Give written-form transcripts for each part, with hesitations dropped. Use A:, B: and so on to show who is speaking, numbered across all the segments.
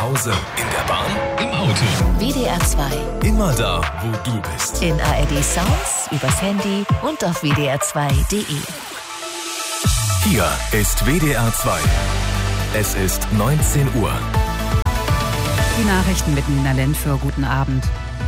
A: Hause, in der Bahn, im Auto.
B: WDR 2.
A: Immer da, wo du bist.
B: In ARD Sounds, übers Handy und auf wdr2.de.
A: Hier ist WDR 2. Es ist 19 Uhr.
C: Die Nachrichten mit Nina Lentföhr. Guten Abend.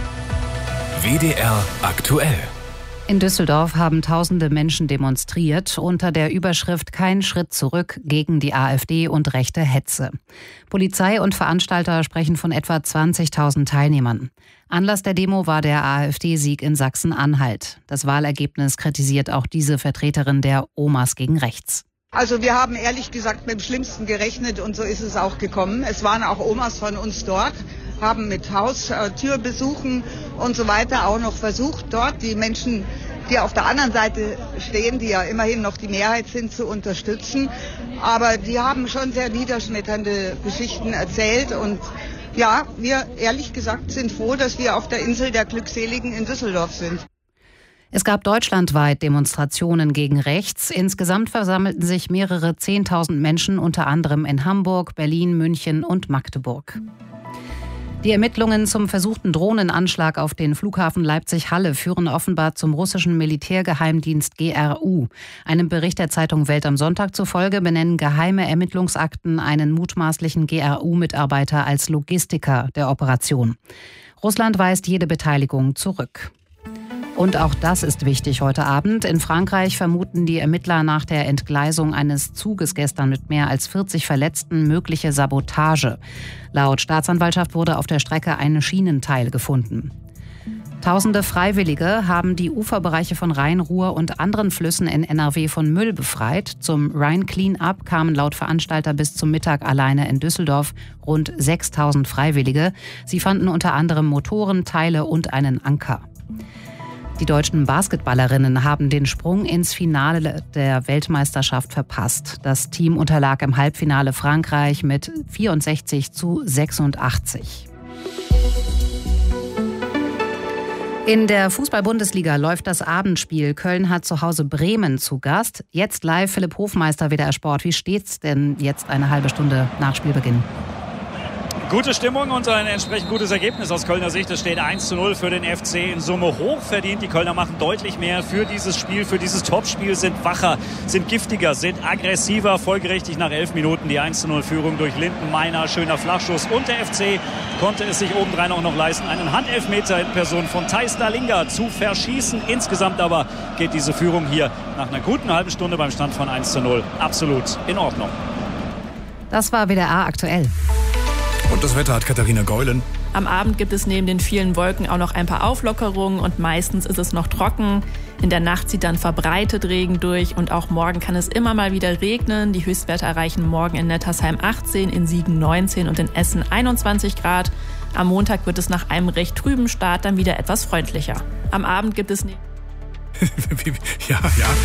A: WDR aktuell.
C: In Düsseldorf haben tausende Menschen demonstriert unter der Überschrift "Kein Schritt zurück" gegen die AfD und rechte Hetze. Polizei und Veranstalter sprechen von etwa 20.000 Teilnehmern. Anlass der Demo war der AfD-Sieg in Sachsen-Anhalt. Das Wahlergebnis kritisiert auch diese Vertreterin der Omas gegen Rechts.
D: Also wir haben ehrlich gesagt mit dem Schlimmsten gerechnet und so ist es auch gekommen. Es waren auch Omas von uns dort, haben mit Haustürbesuchen und so weiter auch noch versucht, dort die Menschen, die auf der anderen Seite stehen, die ja immerhin noch die Mehrheit sind, zu unterstützen. Aber die haben schon sehr niederschmetternde Geschichten erzählt und ja, wir ehrlich gesagt sind froh, dass wir auf der Insel der Glückseligen in Düsseldorf sind.
C: Es gab deutschlandweit Demonstrationen gegen rechts. Insgesamt versammelten sich mehrere 10.000 Menschen, unter anderem in Hamburg, Berlin, München und Magdeburg. Die Ermittlungen zum versuchten Drohnenanschlag auf den Flughafen Leipzig-Halle führen offenbar zum russischen Militärgeheimdienst GRU. Einem Bericht der Zeitung Welt am Sonntag zufolge benennen geheime Ermittlungsakten einen mutmaßlichen GRU-Mitarbeiter als Logistiker der Operation. Russland weist jede Beteiligung zurück. Und auch das ist wichtig heute Abend. In Frankreich vermuten die Ermittler nach der Entgleisung eines Zuges gestern mit mehr als 40 Verletzten mögliche Sabotage. Laut Staatsanwaltschaft wurde auf der Strecke ein Schienenteil gefunden. Tausende Freiwillige haben die Uferbereiche von Rhein, Ruhr und anderen Flüssen in NRW von Müll befreit. Zum Rhine Clean-up kamen laut Veranstalter bis zum Mittag alleine in Düsseldorf rund 6.000 Freiwillige. Sie fanden unter anderem Motoren, Teile und einen Anker. Die deutschen Basketballerinnen haben den Sprung ins Finale der Weltmeisterschaft verpasst. Das Team unterlag im Halbfinale Frankreich mit 64-86. In der Fußball-Bundesliga läuft das Abendspiel. Köln hat zu Hause Bremen zu Gast. Jetzt live Philipp Hofmeister, WDR Sport. Wie steht's denn jetzt eine halbe Stunde nach Spielbeginn?
E: Gute Stimmung und ein entsprechend gutes Ergebnis aus Kölner Sicht. Es steht 1:0 für den FC in Summe hochverdient. Die Kölner machen deutlich mehr für dieses Spiel, für dieses Topspiel, sind wacher, sind giftiger, sind aggressiver. Folgerichtig nach 11 Minuten die 1:0-Führung durch Lindenmeiner. Schöner Flachschuss und der FC konnte es sich obendrein auch noch leisten, einen Handelfmeter in Person von Thijs Dalinga zu verschießen. Insgesamt aber geht diese Führung hier nach einer guten halben Stunde beim Stand von 1:0 absolut in Ordnung.
C: Das war WDR aktuell.
A: Und das Wetter hat Katharina Geulen.
F: Am Abend gibt es neben den vielen Wolken auch noch ein paar Auflockerungen und meistens ist es noch trocken. In der Nacht zieht dann verbreitet Regen durch und auch morgen kann es immer mal wieder regnen. Die Höchstwerte erreichen morgen in Nettersheim 18, in Siegen 19 und in Essen 21 Grad. Am Montag wird es nach einem recht trüben Start dann wieder etwas freundlicher. Am Abend gibt es...
A: ja.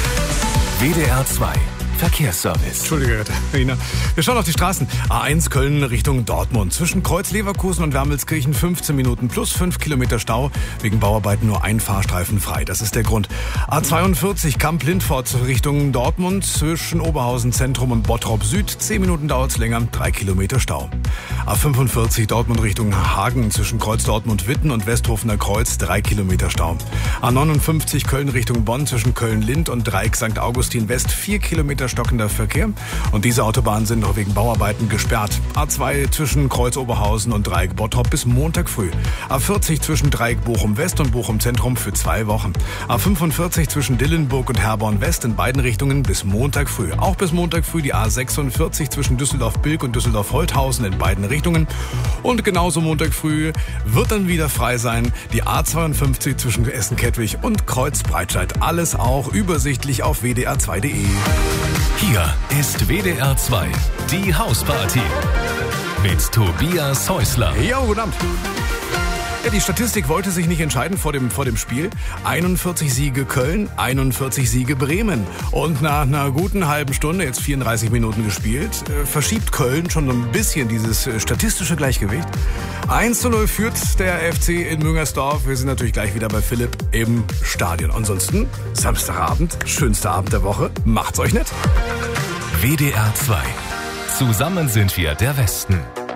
A: WDR 2. Verkehrsservice.
G: Entschuldige, Katharina. Wir schauen auf die Straßen. A1 Köln Richtung Dortmund. Zwischen Kreuz Leverkusen und Wermelskirchen 15 Minuten plus 5 Kilometer Stau. Wegen Bauarbeiten nur ein Fahrstreifen frei. Das ist der Grund. A42 Kamp-Lindfort Richtung Dortmund. Zwischen Oberhausen Zentrum und Bottrop Süd. 10 Minuten dauert es länger. 3 Kilometer Stau. A45 Dortmund Richtung Hagen. Zwischen Kreuz Dortmund-Witten und Westhofener Kreuz. 3 Kilometer Stau. A59 Köln Richtung Bonn. Zwischen Köln-Lind und Dreieck St. Augustin West. 4 Kilometer stockender Verkehr und diese Autobahnen sind noch wegen Bauarbeiten gesperrt. A2 zwischen Kreuz Oberhausen und Dreieck Bottrop bis Montag früh. A40 zwischen Dreieck Bochum West und Bochum Zentrum für 2 Wochen. A45 zwischen Dillenburg und Herborn West in beiden Richtungen bis Montag früh. Auch bis Montag früh die A46 zwischen Düsseldorf-Bilk und Düsseldorf-Holthausen in beiden Richtungen. Und genauso Montag früh wird dann wieder frei sein die A52 zwischen Essen-Kettwig und Kreuz-Breitscheid. Alles auch übersichtlich auf wdr2.de.
A: Hier ist WDR 2, die Hausparty mit Tobias Häusler.
G: Ja, guten Abend. Ja, die Statistik wollte sich nicht entscheiden vor dem Spiel. 41 Siege Köln, 41 Siege Bremen. Und nach einer guten halben Stunde, jetzt 34 Minuten gespielt, verschiebt Köln schon ein bisschen dieses statistische Gleichgewicht. 1:0 führt der FC in Müngersdorf. Wir sind natürlich gleich wieder bei Philipp im Stadion. Ansonsten, Samstagabend, schönster Abend der Woche. Macht's euch nett.
A: WDR 2. Zusammen sind wir der Westen.